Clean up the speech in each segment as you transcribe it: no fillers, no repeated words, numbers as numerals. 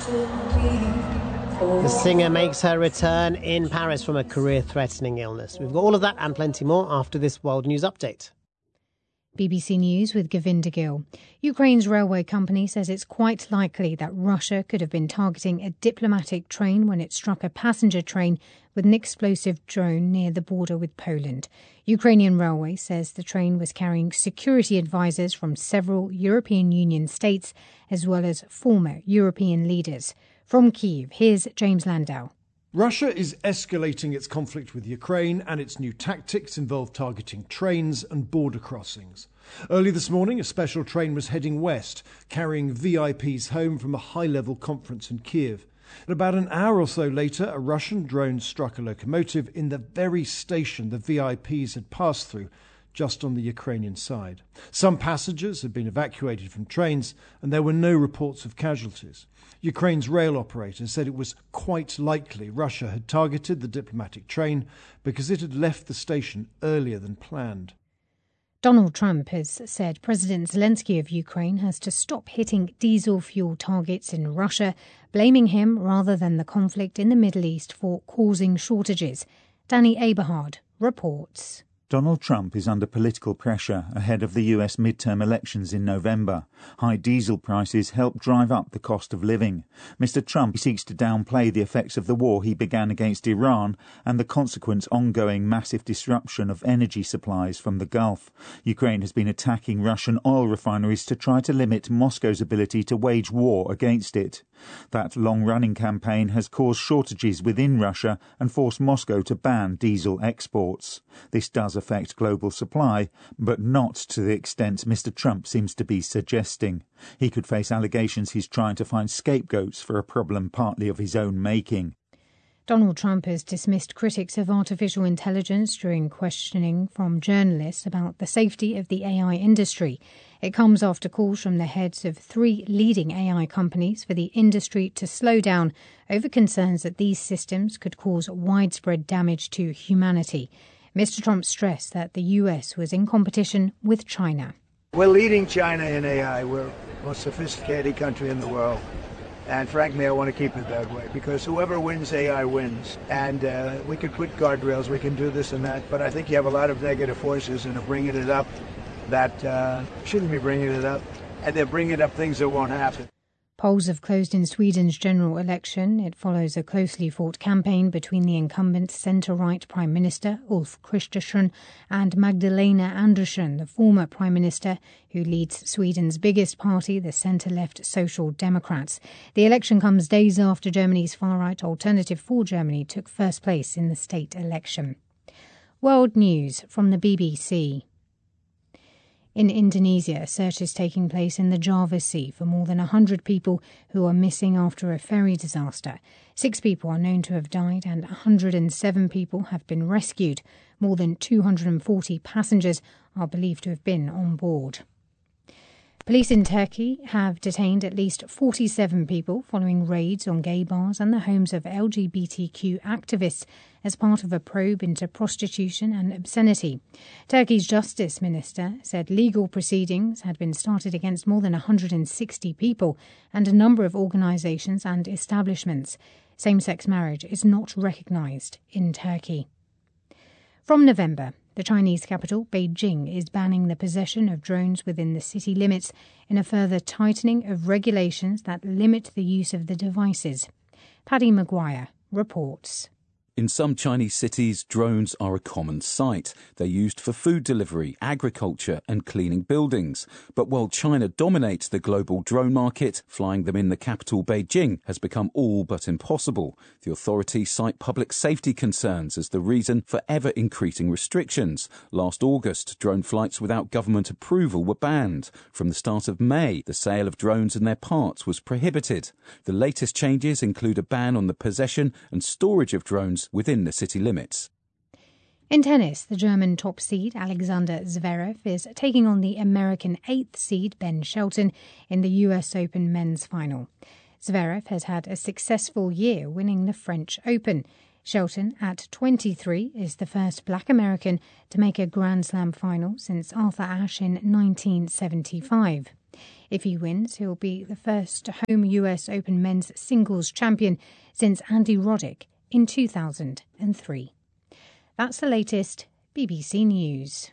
The singer makes her return in Paris from a career-threatening illness. We've got all of that and plenty more after this World News Update. BBC News with Govinda Gill. Ukraine's railway company says it's quite likely that Russia could have been targeting a diplomatic train when it struck a passenger train with an explosive drone near the border with Poland. Ukrainian Railway says the train was carrying security advisors from several European Union states as well as former European leaders. From Kyiv, here's James Landau. Russia is escalating its conflict with Ukraine, and its new tactics involve targeting trains and border crossings. Early this morning, a special train was heading west, carrying VIPs home from a high-level conference in Kyiv. And about an hour or so later, a Russian drone struck a locomotive in the very station the VIPs had passed through, just on the Ukrainian side. Some passengers had been evacuated from trains, and there were no reports of casualties. Ukraine's rail operator said it was quite likely Russia had targeted the diplomatic train because it had left the station earlier than planned. Donald Trump has said President Zelensky of Ukraine has to stop hitting diesel fuel targets in Russia, blaming him rather than the conflict in the Middle East for causing shortages. Danny Aberhard reports. Donald Trump is under political pressure ahead of the US midterm elections in November. High diesel prices help drive up the cost of living. Mr. Trump seeks to downplay the effects of the war he began against Iran and the consequent ongoing massive disruption of energy supplies from the Gulf. Ukraine has been attacking Russian oil refineries to try to limit Moscow's ability to wage war against it. That long-running campaign has caused shortages within Russia and forced Moscow to ban diesel exports. This does affect global supply, but not to the extent Mr. Trump seems to be suggesting. He could face allegations he's trying to find scapegoats for a problem partly of his own making. Donald Trump has dismissed critics of artificial intelligence during questioning from journalists about the safety of the AI industry. It comes after calls from the heads of 3 leading AI companies for the industry to slow down over concerns that these systems could cause widespread damage to humanity. Mr. Trump stressed that the US was in competition with China. We're leading China in AI. We're the most sophisticated country in the world. And frankly, I want to keep it that way because whoever wins AI wins. And we could put guardrails, we can do this and that, but I think you have a lot of negative forces and are bringing it up that shouldn't be bringing it up. And they're bringing up things that won't happen. Polls have closed in Sweden's general election. It follows a closely fought campaign between the incumbent centre-right Prime Minister Ulf Kristersson and Magdalena Andersson, the former Prime Minister who leads Sweden's biggest party, the centre-left Social Democrats. The election comes days after Germany's far-right Alternative for Germany took first place in the state election. World News from the BBC. In Indonesia, a search is taking place in the Java Sea for more than 100 people who are missing after a ferry disaster. 6 people are known to have died and 107 people have been rescued. More than 240 passengers are believed to have been on board. Police in Turkey have detained at least 47 people following raids on gay bars and the homes of LGBTQ activists as part of a probe into prostitution and obscenity. Turkey's Justice Minister said legal proceedings had been started against more than 160 people and a number of organisations and establishments. Same-sex marriage is not recognised in Turkey. From November, the Chinese capital, Beijing, is banning the possession of drones within the city limits in a further tightening of regulations that limit the use of the devices. Paddy Maguire reports. In some Chinese cities, drones are a common sight. They're used for food delivery, agriculture and cleaning buildings. But while China dominates the global drone market, flying them in the capital Beijing has become all but impossible. The authorities cite public safety concerns as the reason for ever-increasing restrictions. Last August, drone flights without government approval were banned. From the start of May, the sale of drones and their parts was prohibited. The latest changes include a ban on the possession and storage of drones within the city limits. In tennis, the German top seed Alexander Zverev is taking on the American 8th seed Ben Shelton in the US Open men's final. Zverev has had a successful year winning the French Open. Shelton, at 23, is the first black American to make a Grand Slam final since Arthur Ashe in 1975. If he wins, he'll be the first home US Open men's singles champion since Andy Roddick in 2003. That's the latest BBC News.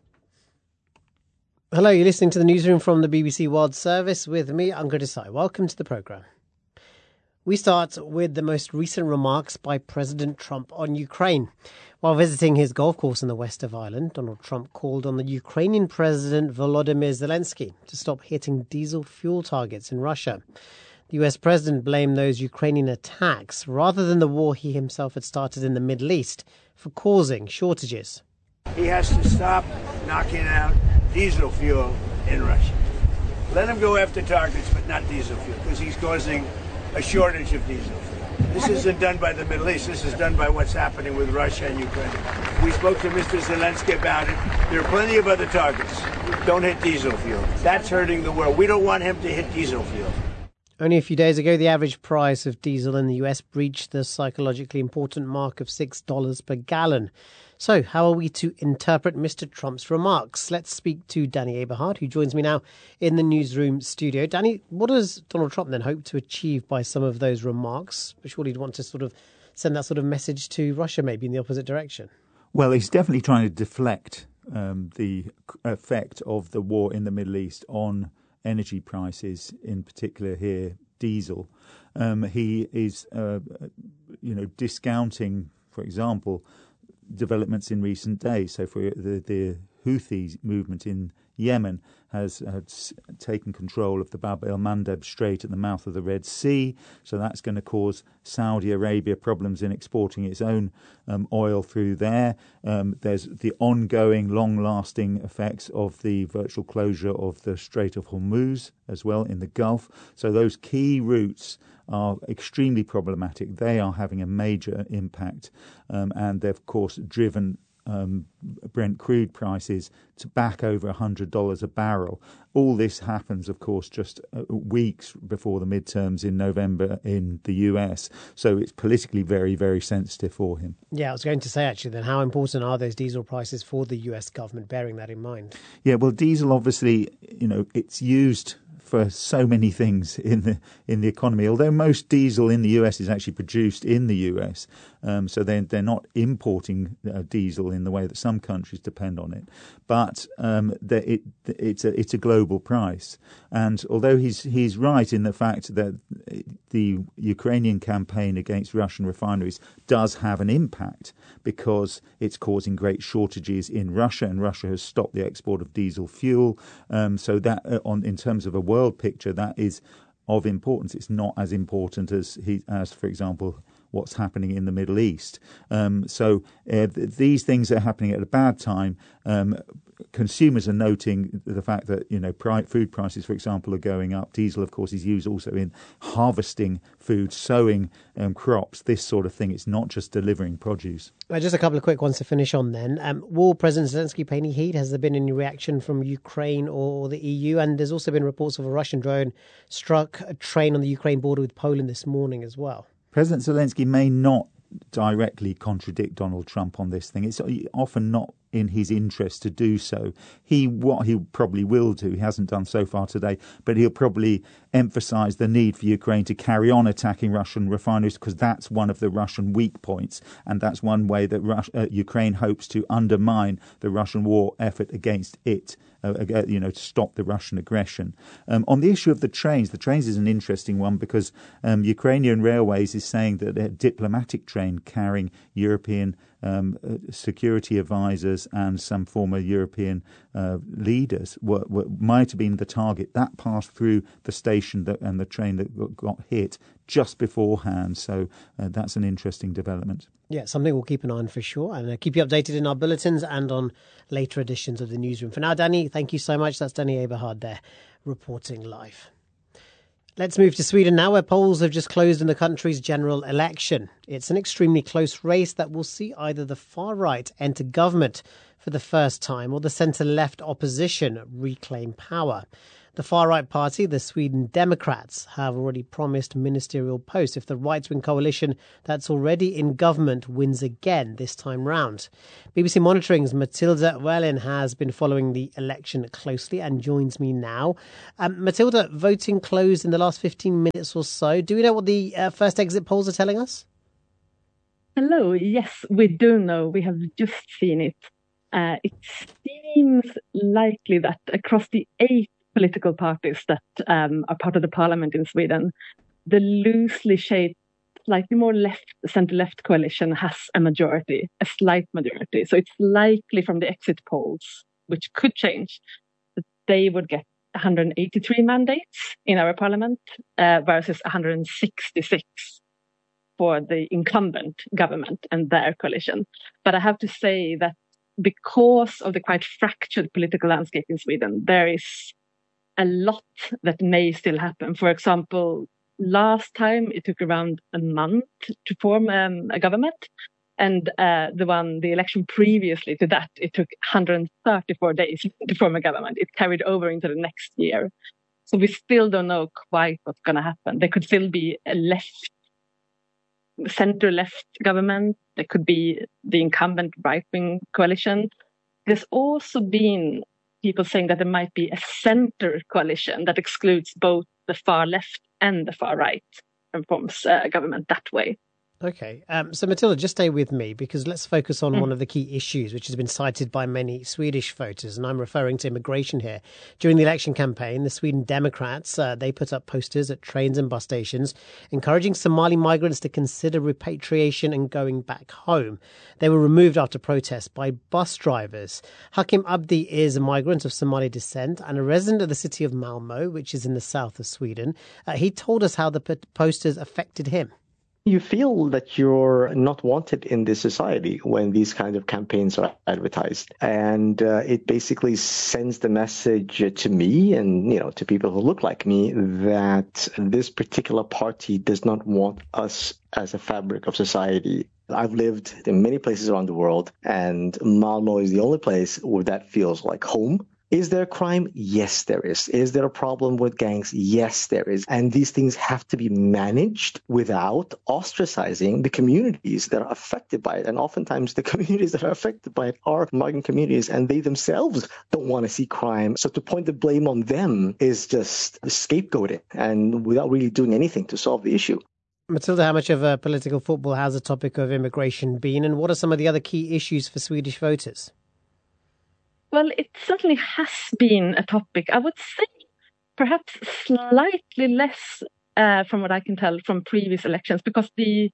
Hello, you're listening to the newsroom from the BBC World Service with me, Ankur Desai. Welcome to the programme. We start with the most recent remarks by President Trump on Ukraine. While visiting his golf course in the west of Ireland, Donald Trump called on the Ukrainian President Volodymyr Zelensky to stop hitting diesel fuel targets in Russia. The US President blamed those Ukrainian attacks, rather than the war he himself had started in the Middle East, for causing shortages. He has to stop knocking out diesel fuel in Russia. Let him go after targets, but not diesel fuel, because he's causing a shortage of diesel fuel. This isn't done by the Middle East. This is done by what's happening with Russia and Ukraine. We spoke to Mr. Zelensky about it. There are plenty of other targets. Don't hit diesel fuel. That's hurting the world. We don't want him to hit diesel fuel. Only a few days ago, the average price of diesel in the US breached the psychologically important mark of $6 per gallon. So how are we to interpret Mr. Trump's remarks? Let's speak to Danny Eberhard, who joins me now in the newsroom studio. Danny, what does Donald Trump then hope to achieve by some of those remarks? Surely he'd want to sort of send that sort of message to Russia, maybe in the opposite direction. Well, he's definitely trying to deflect the effect of the war in the Middle East on energy prices, in particular here, diesel. He is, discounting, for example, developments in recent days. So for the Houthi movement in Yemen has taken control of the Bab el-Mandeb Strait at the mouth of the Red Sea. So that's going to cause Saudi Arabia problems in exporting its own oil through there. There's the ongoing, long-lasting effects of the virtual closure of the Strait of Hormuz as well in the Gulf. So those key routes are extremely problematic. They are having a major impact, and they've, of course, driven Brent crude prices to back over $100 a barrel. All this happens, of course, just weeks before the midterms in November in the US. So it's politically very, very sensitive for him. Yeah, I was going to say, actually, then how important are those diesel prices for the US government, bearing that in mind? Yeah, well, diesel, obviously, it's used for so many things in the economy. Although most diesel in the US is actually produced in the US, so they're not importing diesel in the way that some countries depend on it. But it's a global price. And although he's right in the fact that the Ukrainian campaign against Russian refineries does have an impact because it's causing great shortages in Russia, and Russia has stopped the export of diesel fuel. So that in terms of a world picture, that is of importance. It's not as important as for example, what's happening in the Middle East. So these things are happening at a bad time. Consumers are noting the fact that food prices, for example, are going up. Diesel, of course, is used also in harvesting food, sowing crops, this sort of thing. It's not just delivering produce. Just a couple of quick ones to finish on then. Will President Zelensky pay any heed? Has there been any reaction from Ukraine or the EU? And there's also been reports of a Russian drone struck a train on the Ukraine border with Poland this morning as well. President Zelensky may not directly contradict Donald Trump on this thing. It's often not in his interest to do so. What he probably will do, he hasn't done so far today, but he'll probably emphasize the need for Ukraine to carry on attacking Russian refineries, because that's one of the Russian weak points, and that's one way that Ukraine hopes to undermine the Russian war effort against it, to stop the Russian aggression. On the issue of the trains is an interesting one, because Ukrainian Railways is saying that a diplomatic train carrying European security advisors and some former European leaders might have been the target. That passed through the station and the train that got hit just beforehand. So that's an interesting development. Yeah, something we'll keep an eye on for sure, and keep you updated in our bulletins and on later editions of the newsroom. For now, Danny, thank you so much. That's Danny Eberhard there, reporting live. Let's move to Sweden now, where polls have just closed in the country's general election. It's an extremely close race that will see either the far right enter government for the first time or the centre-left opposition reclaim power. The far-right party, the Sweden Democrats, have already promised ministerial posts if the right-wing coalition that's already in government wins again this time round. BBC Monitoring's Matilda Wellin has been following the election closely and joins me now. Matilda, voting closed in the last 15 minutes or so. Do we know what the first exit polls are telling us? Hello. Yes, we do know. We have just seen it. It seems likely that across the 8 political parties that are part of the parliament in Sweden, the loosely shaped, slightly more centre-left coalition has a majority, a slight majority. So it's likely from the exit polls, which could change, that they would get 183 mandates in our parliament versus 166 for the incumbent government and their coalition. But I have to say that because of the quite fractured political landscape in Sweden, there is a lot that may still happen. For example, last time it took around a month to form a government, and the election previously to that, it took 134 days to form a government. It carried over into the next year. So we still don't know quite what's going to happen. There could still be a center-left government. There could be the incumbent right-wing coalition. There's also been people saying that there might be a center coalition that excludes both the far left and the far right and forms government that way. Okay. So, Matilda, just stay with me because let's focus on one of the key issues which has been cited by many Swedish voters, and I'm referring to immigration here. During the election campaign, the Sweden Democrats, they put up posters at trains and bus stations encouraging Somali migrants to consider repatriation and going back home. They were removed after protests by bus drivers. Hakim Abdi is a migrant of Somali descent and a resident of the city of Malmö, which is in the south of Sweden. He told us how the posters affected him. You feel that you're not wanted in this society when these kind of campaigns are advertised. And it basically sends the message to me and, to people who look like me that this particular party does not want us as a fabric of society. I've lived in many places around the world, and Malmö is the only place where that feels like home. Is there crime? Yes, there is. Is there a problem with gangs? Yes, there is. And these things have to be managed without ostracizing the communities that are affected by it. And oftentimes the communities that are affected by it are migrant communities, and they themselves don't want to see crime. So to point the blame on them is just scapegoating and without really doing anything to solve the issue. Matilda, how much of a political football has the topic of immigration been, and what are some of the other key issues for Swedish voters? Well, it certainly has been a topic. I would say perhaps slightly less from what I can tell from previous elections, because the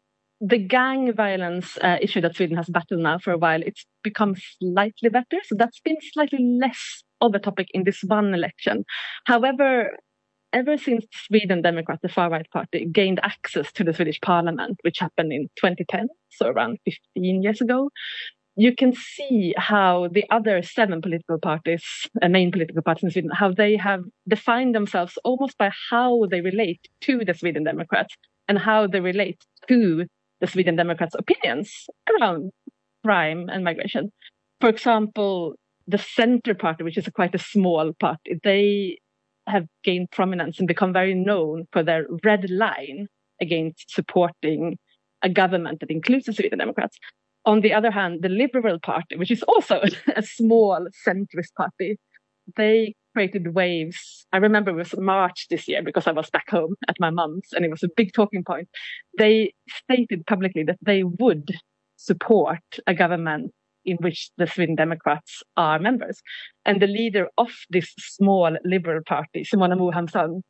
gang violence issue that Sweden has battled now for a while, it's become slightly better. So that's been slightly less of a topic in this one election. However, ever since Sweden Democrats, the far-right party, gained access to the Swedish parliament, which happened in 2010, so around 15 years ago, you can see how the other 7 political parties, main political parties in Sweden, how they have defined themselves almost by how they relate to the Sweden Democrats and how they relate to the Sweden Democrats' opinions around crime and migration. For example, the Centre Party, which is quite a small party, they have gained prominence and become very known for their red line against supporting a government that includes the Sweden Democrats. On the other hand, the Liberal Party, which is also a small centrist party, they created waves. I remember it was March this year because I was back home at my mum's and it was a big talking point. They stated publicly that they would support a government in which the Sweden Democrats are members. And the leader of this small Liberal Party, Simona Mohamsson,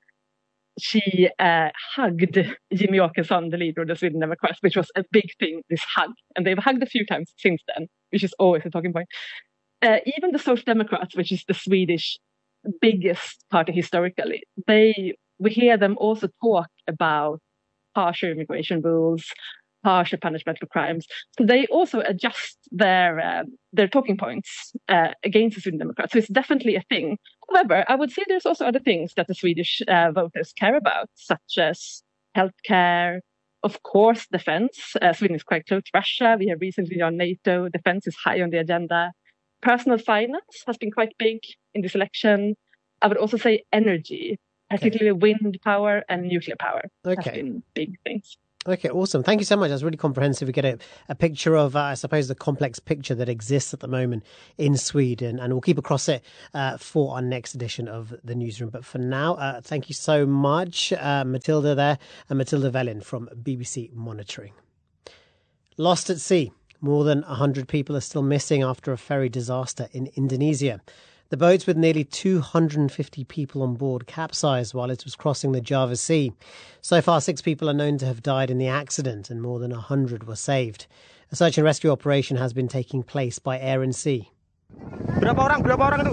she hugged Jimmie Åkesson, the leader of the Sweden Democrats, which was a big thing, this hug. And they've hugged a few times since then, which is always a talking point. Even the Social Democrats, which is the Swedish biggest party historically, we hear them also talk about harsher immigration rules, harsher punishment for crimes. So they also adjust their talking points against the Sweden Democrats. So it's definitely a thing. However, I would say there's also other things that the Swedish voters care about, such as healthcare, of course, defense. Sweden is quite close to Russia. We have recently joined NATO. Defense is high on the agenda. Personal finance has been quite big in this election. I would also say energy, particularly wind power and nuclear power has been big things. Okay, awesome. Thank you so much. That's really comprehensive. We get a picture of, I suppose, the complex picture that exists at the moment in Sweden, and we'll keep across it for our next edition of the newsroom. But for now, thank you so much, Matilda there, and Matilda Vellin from BBC Monitoring. Lost at sea. More than 100 people are still missing after a ferry disaster in Indonesia. The boats with nearly 250 people on board capsized while it was crossing the Java Sea. So far, 6 people are known to have died in the accident and more than 100 were saved. A search and rescue operation has been taking place by Air and Sea. Berapa orang itu?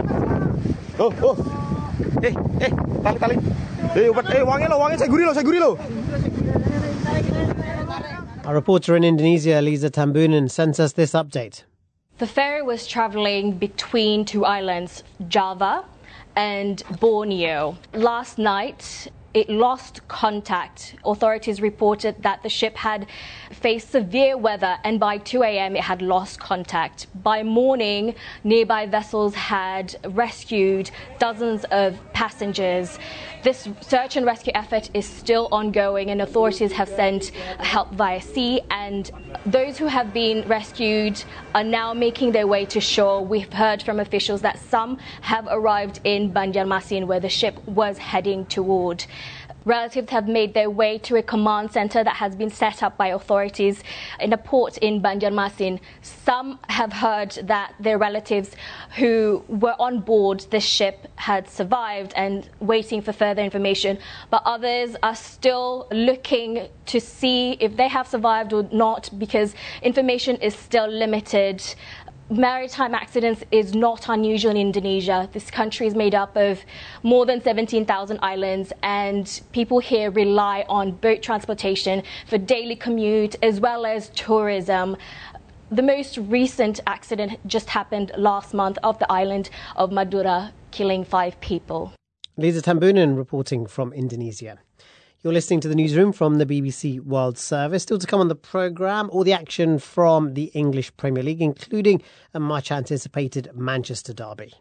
Tali. Wangnya saya guri lo. Our reporter in Indonesia, Lisa Tambunan, sends us this update. The ferry was travelling between 2 islands, Java and Borneo. Last night, it lost contact. Authorities reported that the ship had faced severe weather and by 2 a.m. it had lost contact. By morning, nearby vessels had rescued dozens of passengers. This search and rescue effort is still ongoing and authorities have sent help via sea, and those who have been rescued are now making their way to shore. We've heard from officials that some have arrived in Banjarmasin where the ship was heading toward. Relatives have made their way to a command centre that has been set up by authorities in a port in Banjarmasin. Some have heard that their relatives who were on board the ship had survived and waiting for further information, but others are still looking to see if they have survived or not because information is still limited. Maritime accidents is not unusual in Indonesia. This country is made up of more than 17,000 islands, and people here rely on boat transportation for daily commute as well as tourism. The most recent accident just happened last month off the island of Madura, killing 5 people. Lisa Tambunan reporting from Indonesia. You're listening to the newsroom from the BBC World Service. Still to come on the programme, all the action from the English Premier League, including a much-anticipated Manchester derby.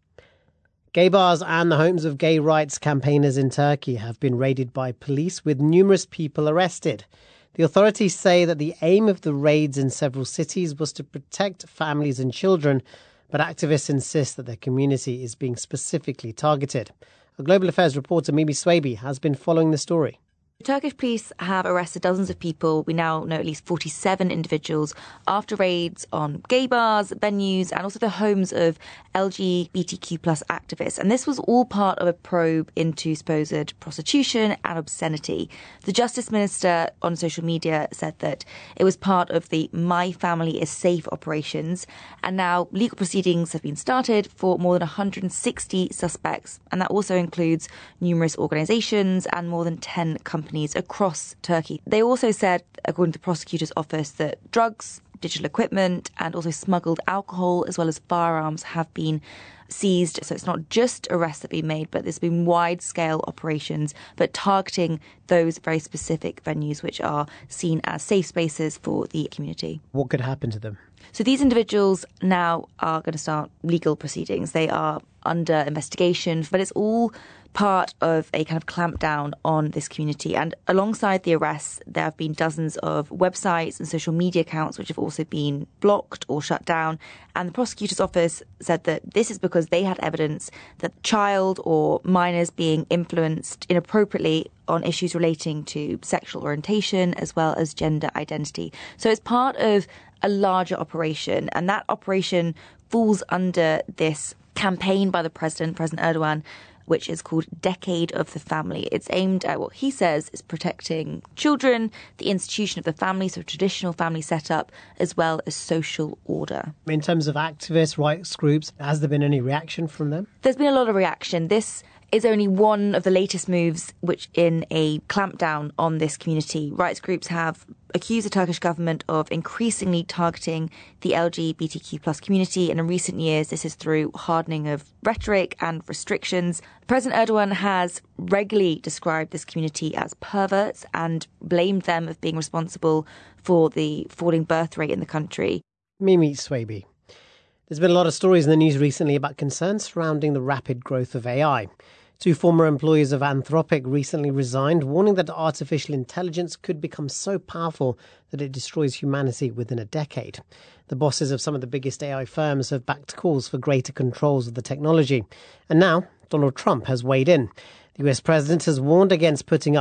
Gay bars and the homes of gay rights campaigners in Turkey have been raided by police, with numerous people arrested. The authorities say that the aim of the raids in several cities was to protect families and children, but activists insist that their community is being specifically targeted. Our Global Affairs reporter Mimi Swaby has been following the story. Turkish police have arrested dozens of people. We now know at least 47 individuals after raids on gay bars, venues, and also the homes of LGBTQ plus activists. And this was all part of a probe into supposed prostitution and obscenity. The Justice Minister on social media said that it was part of the My Family is Safe operations. And now legal proceedings have been started for more than 160 suspects. And that also includes numerous organisations and more than 10 companies across Turkey. They also said, according to the prosecutor's office, that drugs, digital equipment and also smuggled alcohol as well as firearms have been seized. So it's not just arrests that have been made, but there's been wide-scale operations, but targeting those very specific venues which are seen as safe spaces for the community. What could happen to them? So these individuals now are going to start legal proceedings. They are under investigation, but it's all part of a kind of clampdown on this community. And alongside the arrests, there have been dozens of websites and social media accounts which have also been blocked or shut down. And the prosecutor's office said that this is because they had evidence that child or minors being influenced inappropriately on issues relating to sexual orientation as well as gender identity. So it's part of a larger operation, and that operation falls under this campaign by the President Erdogan, which is called Decade of the Family. It's aimed at what he says is protecting children, the institution of the family, so traditional family setup, as well as social order. In terms of activists, rights groups, has there been any reaction from them? There's been a lot of reaction. This is only one of the latest moves which in a clampdown on this community. Rights groups have accused the Turkish government of increasingly targeting the LGBTQ plus community, and in recent years this is through hardening of rhetoric and restrictions. President Erdogan has regularly described this community as perverts and blamed them of being responsible for the falling birth rate in the country. Mimi Swaby. There's been a lot of stories in the news recently about concerns surrounding the rapid growth of AI. 2 former employees of Anthropic recently resigned, warning that artificial intelligence could become so powerful that it destroys humanity within a decade. The bosses of some of the biggest AI firms have backed calls for greater controls of the technology. And now Donald Trump has weighed in. The US president has warned against putting up